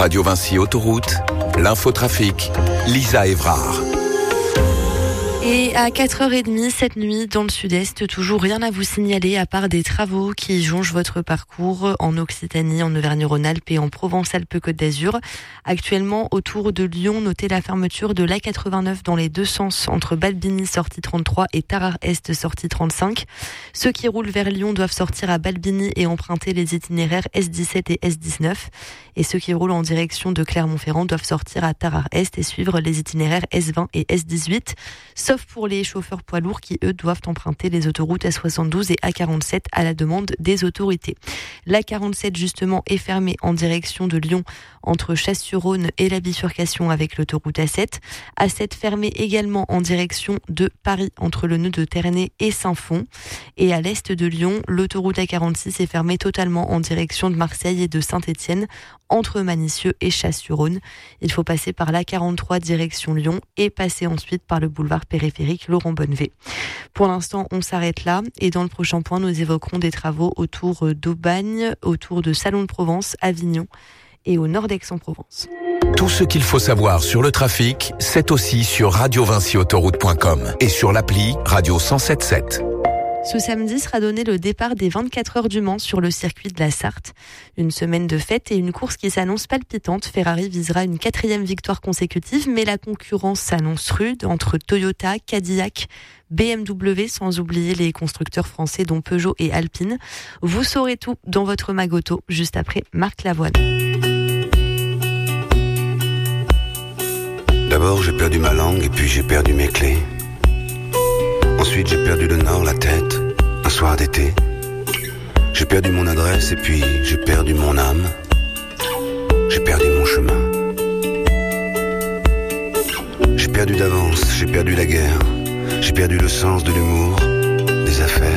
Radio Vinci Autoroute, l'infotrafic, Lisa Évrard. Et à 4h30 cette nuit, dans le sud-est, toujours rien à vous signaler à part des travaux qui jonchent votre parcours en Occitanie, en Auvergne-Rhône-Alpes et en Provence-Alpes-Côte d'Azur. Actuellement, autour de Lyon, notez la fermeture de l'A89 dans les deux sens entre Balbigny, sortie 33 et Tarare-Est, sortie 35. Ceux qui roulent vers Lyon doivent sortir à Balbigny et emprunter les itinéraires S17 et S19. Et ceux qui roulent en direction de Clermont-Ferrand doivent sortir à Tarare-Est et suivre les itinéraires S20 et S18. Sauf pour les chauffeurs poids lourds qui, eux, doivent emprunter les autoroutes A72 et A47 à la demande des autorités. L'A47, justement, est fermée en direction de Lyon entre Chasse-sur-Rhône et la bifurcation avec l'autoroute A7. A7 fermée également en direction de Paris entre le nœud de Ternay et Saint-Fond. Et à l'est de Lyon, l'autoroute A46 est fermée totalement en direction de Marseille et de Saint-Étienne entre Manicieux et Chasse-sur-Rhône. Il faut passer par l'A43 direction Lyon et passer ensuite par le boulevard périphérique Laurent Bonnevet. Pour l'instant, on s'arrête là et dans le prochain point, nous évoquerons des travaux autour d'Aubagne, autour de Salon de Provence, Avignon et au nord d'Aix-en-Provence. Tout ce qu'il faut savoir sur le trafic, c'est aussi sur radiovinciautoroute.com et sur l'appli Radio 107.7. Ce samedi sera donné le départ des 24 heures du Mans sur le circuit de la Sarthe. Une semaine de fête et une course qui s'annonce palpitante. Ferrari visera une 4e victoire consécutive, mais la concurrence s'annonce rude entre Toyota, Cadillac, BMW, sans oublier les constructeurs français dont Peugeot et Alpine. Vous saurez tout dans votre Magoto, juste après Marc Lavoine. D'abord j'ai perdu ma langue et puis j'ai perdu mes clés. Ensuite j'ai perdu le nord, la tête, un soir d'été. J'ai perdu mon adresse et puis j'ai perdu mon âme. J'ai perdu mon chemin. J'ai perdu d'avance, j'ai perdu la guerre. J'ai perdu le sens de l'humour, des affaires.